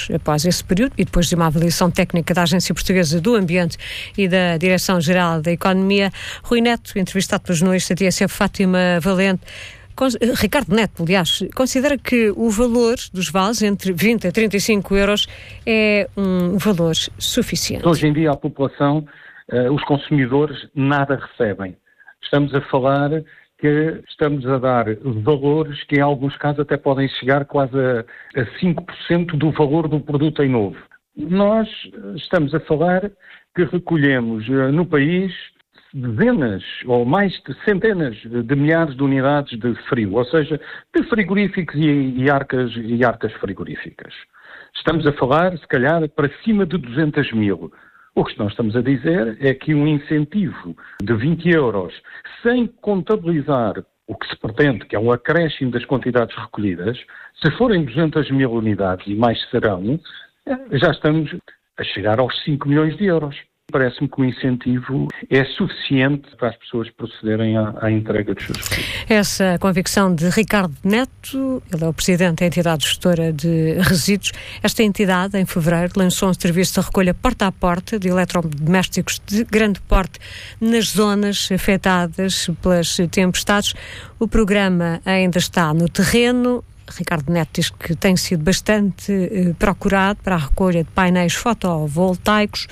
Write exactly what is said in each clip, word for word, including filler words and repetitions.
anos após esse período e depois de uma avaliação técnica da Agência Portuguesa do Ambiente e da Direção-Geral da Economia. Rui Neto, entrevistado pelo jornalista T S F Fátima Valente. Ricardo Neto, aliás, considera que o valor dos vales entre vinte a trinta e cinco euros é um valor suficiente. Hoje em dia a população, uh, os consumidores nada recebem. Estamos a falar que estamos a dar valores que em alguns casos até podem chegar quase a, a cinco por cento do valor do produto em novo. Nós estamos a falar que recolhemos uh, no país dezenas ou mais de centenas de milhares de unidades de frio, ou seja, de frigoríficos e, e, arcas, e arcas frigoríficas. Estamos a falar, se calhar, para cima de duzentos mil. O que nós estamos a dizer é que um incentivo de vinte euros, sem contabilizar o que se pretende, que é um acréscimo das quantidades recolhidas, se forem duzentas mil unidades, e mais serão, já estamos a chegar aos cinco milhões de euros. Parece-me que o incentivo é suficiente para as pessoas procederem à, à entrega dos seus recursos. Essa convicção de Ricardo Neto, ele é o presidente da entidade gestora de resíduos. Esta entidade, em fevereiro, lançou um serviço de recolha porta a porta de eletrodomésticos de grande porte nas zonas afetadas pelas tempestades. O programa ainda está no terreno. Ricardo Neto diz que tem sido bastante eh, procurado para a recolha de painéis fotovoltaicos.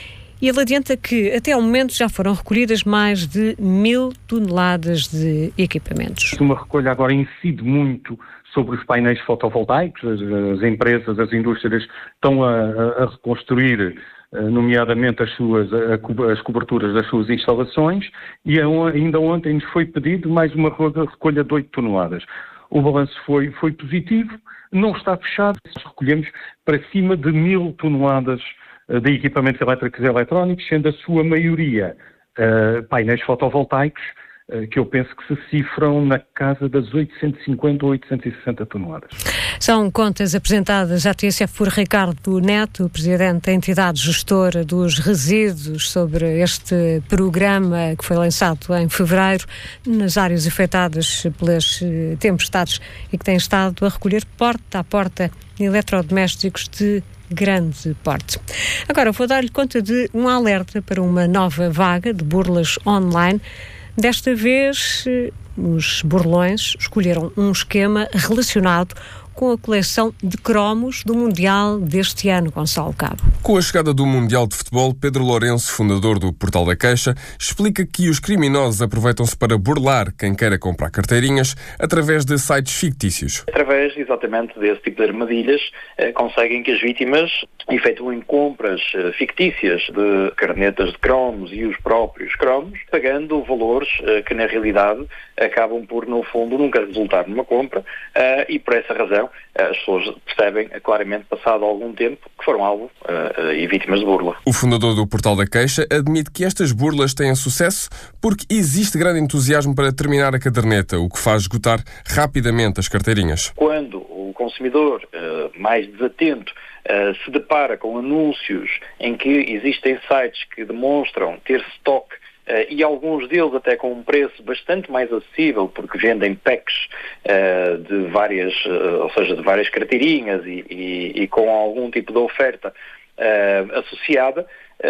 E ele adianta que, até ao momento, já foram recolhidas mais de mil toneladas de equipamentos. Uma recolha agora incide muito sobre os painéis fotovoltaicos. As, as empresas, as indústrias estão a, a reconstruir, nomeadamente as, suas, as coberturas das suas instalações, e ainda ontem nos foi pedido mais uma recolha de oito toneladas. O balanço foi, foi positivo, não está fechado. Recolhemos para cima de mil toneladas de equipamentos elétricos e eletrónicos, sendo a sua maioria uh, painéis fotovoltaicos, uh, que eu penso que se cifram na casa das oitocentos e cinquenta ou oitocentos e sessenta toneladas. São contas apresentadas à T S F por Ricardo Neto, presidente da entidade gestora dos resíduos, sobre este programa que foi lançado em fevereiro nas áreas afetadas pelas tempestades e que tem estado a recolher porta a porta eletrodomésticos de grande porte. Agora vou dar-lhe conta de um alerta para uma nova vaga de burlas online. Desta vez, os burlões escolheram um esquema relacionado com a coleção de cromos do Mundial deste ano, Gonçalo Cabo. Com a chegada do Mundial de Futebol, Pedro Lourenço, fundador do Portal da Queixa, explica que os criminosos aproveitam-se para burlar quem queira comprar carteirinhas através de sites fictícios. Através, exatamente, desse tipo de armadilhas, eh, conseguem que as vítimas efetuem compras eh, fictícias de carnetas de cromos e os próprios cromos, pagando valores eh, que, na realidade, acabam por, no fundo, nunca resultar numa compra eh, e, por essa razão, as pessoas percebem claramente, passado algum tempo, que foram alvo uh, e vítimas de burla. O fundador do Portal da Queixa admite que estas burlas têm sucesso porque existe grande entusiasmo para terminar a caderneta, o que faz esgotar rapidamente as carteirinhas. Quando o consumidor uh, mais desatento uh, se depara com anúncios em que existem sites que demonstram ter estoque, Uh, e alguns deles até com um preço bastante mais acessível, porque vendem packs uh, de várias, uh, ou seja, de várias carteirinhas e, e, e com algum tipo de oferta uh, associada,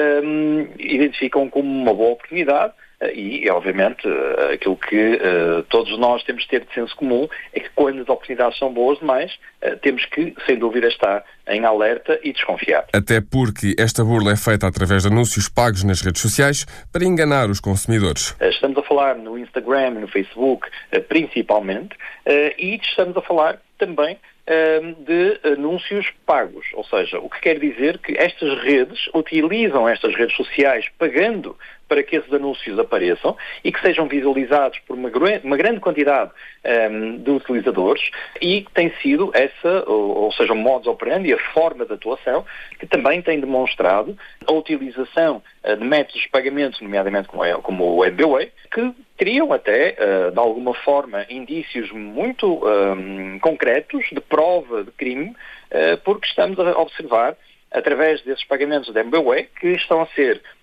um, identificam como uma boa oportunidade. E, obviamente, aquilo que uh, todos nós temos de ter de senso comum é que quando as oportunidades são boas demais, uh, temos que, sem dúvida, estar em alerta e desconfiar. Até porque esta burla é feita através de anúncios pagos nas redes sociais para enganar os consumidores. Uh, estamos a falar no Instagram e no Facebook, uh, principalmente, uh, e estamos a falar também de anúncios pagos, ou seja, o que quer dizer que estas redes utilizam estas redes sociais pagando para que esses anúncios apareçam e que sejam visualizados por uma, uma grande quantidade um, de utilizadores, e tem sido essa, ou, ou seja, o modus operandi, a forma de atuação, que também tem demonstrado a utilização uh, de métodos de pagamento, nomeadamente como, é, como o M B W A, que teriam até, uh, de alguma forma, indícios muito um, concretos de prova de crime, uh, porque estamos a observar, através desses pagamentos da M B W A, que estão a ser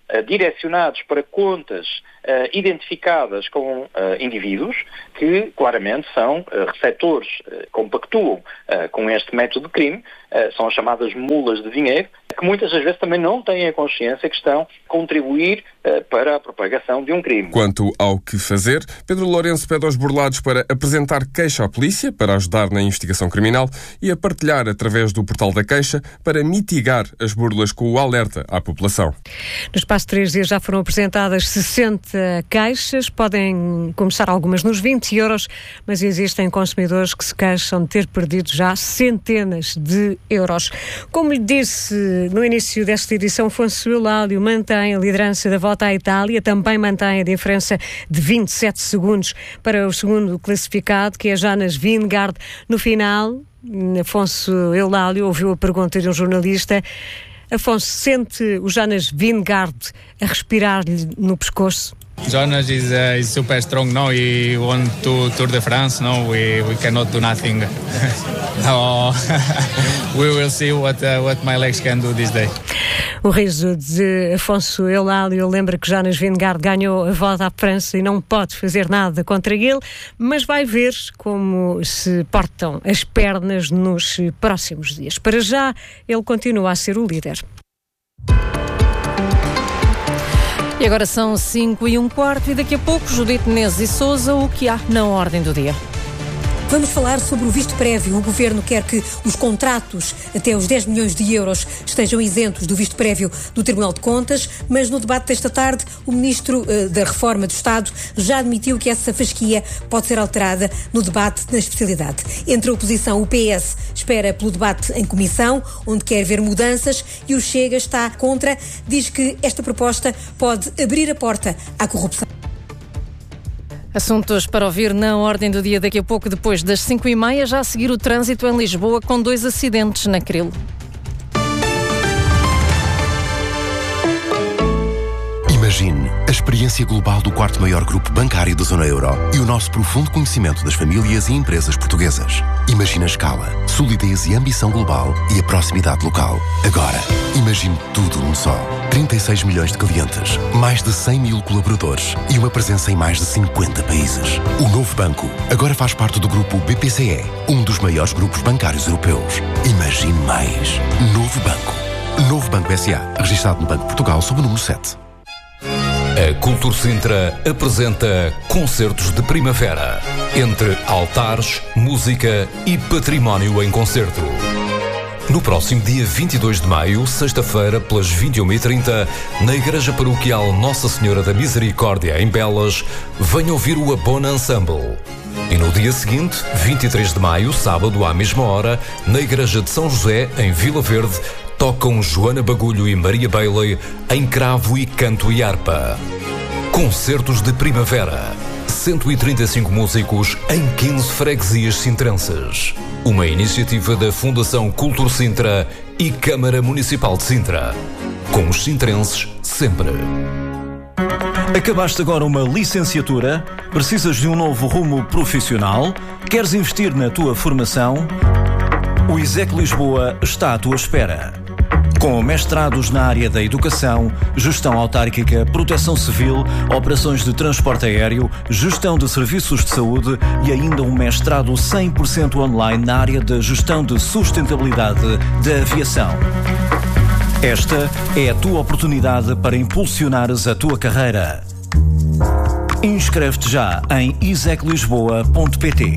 uh, direcionados para contas uh, identificadas com uh, indivíduos que claramente são uh, receptores, uh, compactuam uh, com este método de crime, uh, são as chamadas mulas de dinheiro, que muitas das vezes também não têm a consciência que estão a contribuir uh, para a propagação de um crime. Quanto ao que fazer, Pedro Lourenço pede aos burlados para apresentar queixa à polícia para ajudar na investigação criminal e a partilhar através do portal da queixa para mitigar as burlas com o alerta à população. No espaço de três dias já foram apresentadas sessenta queixas, podem começar algumas nos vinte euros, mas existem consumidores que se queixam de ter perdido já centenas de euros. Como lhe disse no início desta edição, Afonso Eulálio mantém a liderança da volta à Itália, também mantém a diferença de vinte e sete segundos para o segundo classificado, que é Jonas Vingegaard. No final, Afonso Eulálio ouviu a pergunta de um jornalista. Afonso, sente o Jonas Vingegaard a respirar-lhe no pescoço? Jonas is, uh, is super strong now. He won to Tour de France. No, we we cannot do nothing. No, we will see what uh, what my legs can do this day. O riso de Afonso Eulálio lembra que Jonas Vingegaard ganhou a volta à França e não pode fazer nada contra ele, mas vai ver como se portam as pernas nos próximos dias. Para já, ele continua a ser o líder. E agora são cinco e um quarto e daqui a pouco Judite Menezes e Sousa, o que há na ordem do dia. Vamos falar sobre o visto prévio. O Governo quer que os contratos até os dez milhões de euros estejam isentos do visto prévio do Tribunal de Contas, mas no debate desta tarde o Ministro uh, da Reforma do Estado já admitiu que essa fasquia pode ser alterada no debate na especialidade. Entre a oposição, o P S espera pelo debate em comissão, onde quer ver mudanças, e o Chega está contra, diz que esta proposta pode abrir a porta à corrupção. Assuntos para ouvir na ordem do dia daqui a pouco, depois das cinco e meia, já a seguir o trânsito em Lisboa com dois acidentes na Cril. Imagine a experiência global do quarto maior grupo bancário da zona euro e o nosso profundo conhecimento das famílias e empresas portuguesas. Imagine a escala, solidez e ambição global e a proximidade local. Agora, imagine tudo num só. trinta e seis milhões de clientes, mais de cem mil colaboradores e uma presença em mais de cinquenta países. O novo banco agora faz parte do grupo B P C E, um dos maiores grupos bancários europeus. Imagine mais. Novo Banco. Novo Banco S A, registado no Banco de Portugal sob o número sete. A Cultur Sintra apresenta Concertos de Primavera, entre altares, música e património em concerto. No próximo dia vinte e dois de maio, sexta-feira, pelas vinte e uma e trinta, na Igreja Paroquial Nossa Senhora da Misericórdia, em Belas, venha ouvir o Abona Ensemble. E no dia seguinte, vinte e três de maio, sábado, à mesma hora, na Igreja de São José, em Vila Verde, tocam Joana Bagulho e Maria Bailey em cravo e canto e harpa. Concertos de Primavera. cento e trinta e cinco músicos em quinze freguesias sintrenses. Uma iniciativa da Fundação Cultur Sintra e Câmara Municipal de Sintra. Com os sintrenses sempre. Acabaste agora uma licenciatura? Precisas de um novo rumo profissional? Queres investir na tua formação? O ISEC Lisboa está à tua espera. Com mestrados na área da educação, gestão autárquica, proteção civil, operações de transporte aéreo, gestão de serviços de saúde e ainda um mestrado cem por cento online na área da gestão de sustentabilidade da aviação. Esta é a tua oportunidade para impulsionares a tua carreira. Inscreve-te já em isec lisboa ponto pt.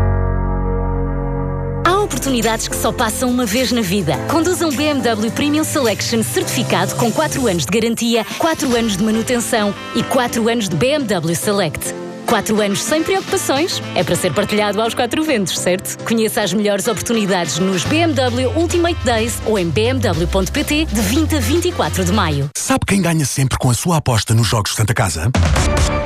Há oportunidades que só passam uma vez na vida. Conduza um B M W Premium Selection certificado com quatro anos de garantia, quatro anos de manutenção e quatro anos de B M W Select. quatro anos sem preocupações. É para ser partilhado aos quatro ventos, certo? Conheça as melhores oportunidades nos B M W Ultimate Days ou em b m w ponto p t de vinte a vinte e quatro de maio. Sabe quem ganha sempre com a sua aposta nos Jogos Santa Casa?